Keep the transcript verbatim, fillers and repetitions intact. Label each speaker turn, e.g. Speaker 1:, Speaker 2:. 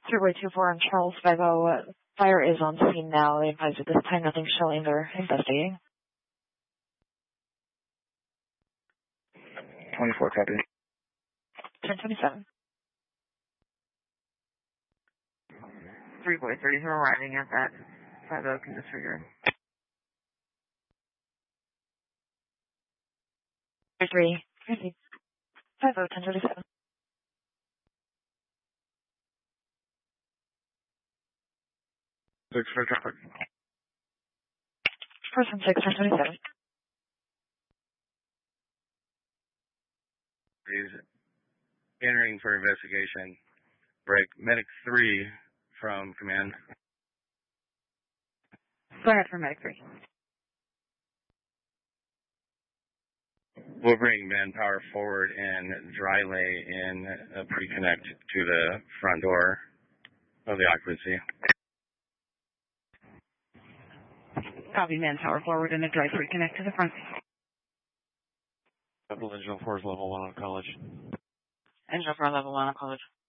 Speaker 1: three two four on Charles five oh. Uh, fire is on scene now. They advise at this time nothing's showing. They're investigating.
Speaker 2: twenty-four, copy.
Speaker 1: ten twenty-seven.
Speaker 3: Three boy thirty who are arriving at that five oh can disregard.
Speaker 1: Three. Five oh ten thirty-seven.
Speaker 2: Six for traffic.
Speaker 1: Person six ten twenty-seven.
Speaker 4: He's entering for investigation. Break. Medic three from command.
Speaker 3: Go ahead for medic three.
Speaker 4: We'll bring manpower forward and dry lay in a pre-connect to the front door of the occupancy.
Speaker 3: Copy, manpower forward and a dry pre-connect to the front.
Speaker 5: Engine four is level one on college.
Speaker 3: Engine four level one on college.